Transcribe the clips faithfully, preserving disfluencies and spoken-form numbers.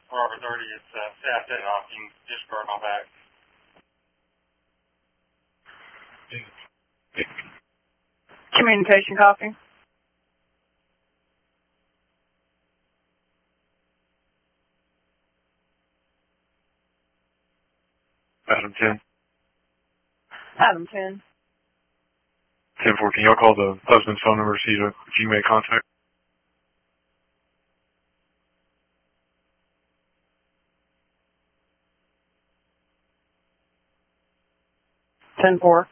Robert thirty, it's uh, staff dead opting, discard on back. Communication copy. Adam ten. Adam ten. ten four, can y'all call the husband's phone number to see if you made contact? ten four.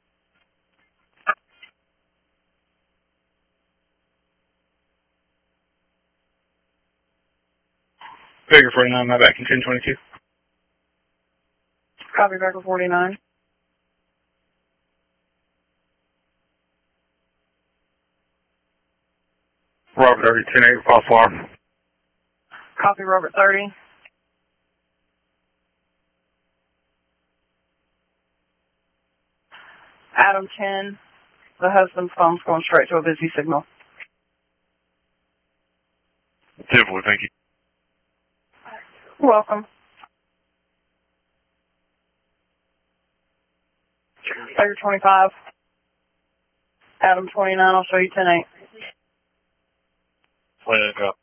Baker forty-nine, my back in ten twenty-two. Copy, Baker forty-nine. Robert thirty, ten eight, false alarm. Copy, Robert thirty. Adam ten. The husband's phone's going straight to a busy signal. ten four, thank you. You're welcome. Baker twenty-five. Adam twenty-nine, I'll show you ten eight. Plan it up.